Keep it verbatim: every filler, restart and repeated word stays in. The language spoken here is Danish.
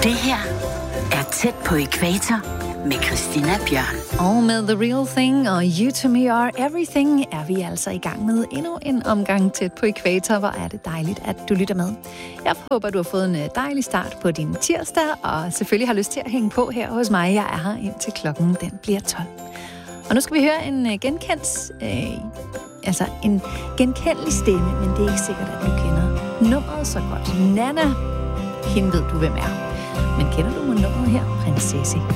Det her er Tæt på ækvator med Christina Bjørn. Og med The Real Thing og You To Me Are Everything er vi altså i gang med endnu en omgang Tæt på ækvator. Hvor er det dejligt, at du lytter med. Jeg håber, du har fået en dejlig start på din tirsdag, og selvfølgelig har lyst til at hænge på her hos mig. Jeg er her indtil klokken den bliver tolv. Og nu skal vi høre en genkendt, øh, altså en genkendelig stemme, men det er ikke sikkert, at du kender nummeret så godt. Nana, hende ved du, hvem er. Men kender du nummeret her? Prinsesse